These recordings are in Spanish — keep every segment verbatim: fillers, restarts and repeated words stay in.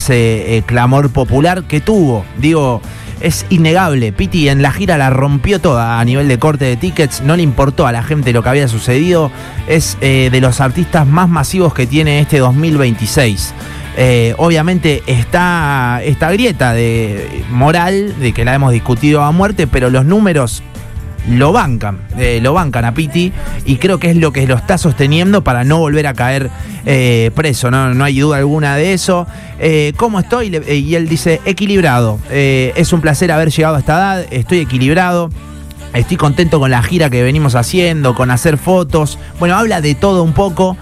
ese eh, clamor popular que tuvo. Digo, es innegable. Piti en la gira la rompió toda a nivel de corte de tickets. No le importó a la gente lo que había sucedido. Es eh, de los artistas más masivos que tiene este dos mil veintiséis. Eh, obviamente está esta grieta de moral, de que la hemos discutido a muerte, pero los números lo bancan, eh, lo bancan a Piti, y creo que es lo que lo está sosteniendo para no volver a caer eh, preso, ¿no? No hay duda alguna de eso. Eh, ¿Cómo estoy? Y él dice, equilibrado. Eh, es un placer haber llegado a esta edad, estoy equilibrado. Estoy contento con la gira que venimos haciendo, con hacer fotos. Bueno, habla de todo un poco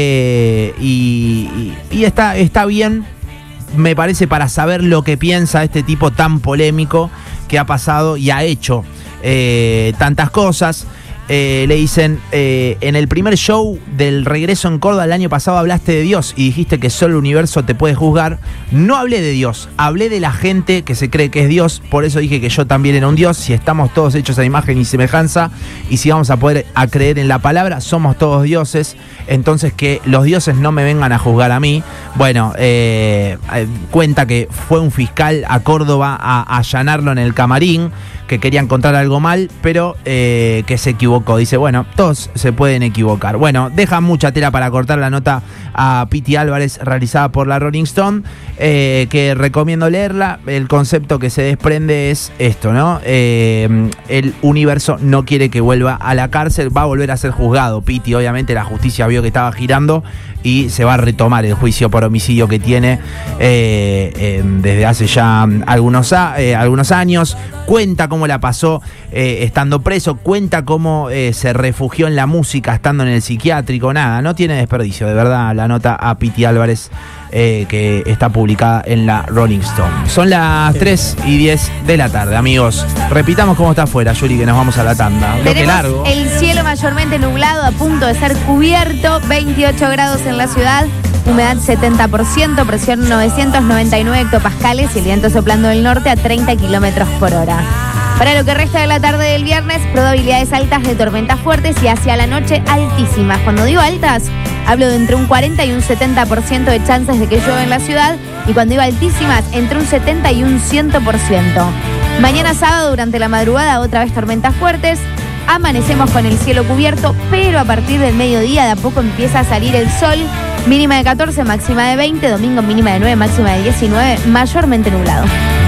eh, y, y, y está, está bien, me parece, para saber lo que piensa este tipo tan polémico que ha pasado y ha hecho eh, tantas cosas. Eh, le dicen, eh, en el primer show del regreso en Córdoba el año pasado hablaste de Dios y dijiste que solo el universo te puede juzgar. No hablé de Dios, hablé de la gente que se cree que es Dios, por eso dije que yo también era un Dios. Si estamos todos hechos a imagen y semejanza, y si vamos a poder a creer en la palabra, somos todos dioses, entonces que los dioses no me vengan a juzgar a mí. Bueno, eh, cuenta que fue un fiscal a Córdoba a, a allanarlo en el camarín, que quería encontrar algo mal, pero eh, que se equivocó. Dice, bueno, todos se pueden equivocar. Bueno, deja mucha tela para cortar la nota a Piti Álvarez, realizada por la Rolling Stone, eh, que recomiendo leerla. El concepto que se desprende es esto, ¿no? Eh, el universo no quiere que vuelva a la cárcel, va a volver a ser juzgado. Piti, obviamente, la justicia vio que estaba girando y se va a retomar el juicio por homicidio que tiene eh, eh, desde hace ya algunos, eh, algunos años. Cuenta cómo la pasó eh, estando preso, cuenta cómo eh, se refugió en la música estando en el psiquiátrico. Nada, no tiene desperdicio, de verdad, la nota a Piti Álvarez, eh, que está publicada en la Rolling Stone. Son las tres y diez de la tarde, amigos. Repitamos cómo está afuera, Yuri, que nos vamos a la tanda. Bloque largo. El cielo mayormente nublado, a punto de ser cubierto, veintiocho grados en la ciudad, humedad setenta por ciento, presión novecientos noventa y nueve hectopascales y el viento soplando del norte a treinta kilómetros por hora. Para lo que resta de la tarde del viernes, probabilidades altas de tormentas fuertes y hacia la noche altísimas. Cuando digo altas, hablo de entre un cuarenta y un setenta por ciento de chances de que llueva en la ciudad, y cuando digo altísimas, entre un setenta y un cien por ciento. Mañana sábado, durante la madrugada, otra vez tormentas fuertes. Amanecemos con el cielo cubierto, pero a partir del mediodía de a poco empieza a salir el sol. Mínima de catorce, máxima de veinte. Domingo mínima de nueve, máxima de diecinueve, mayormente nublado.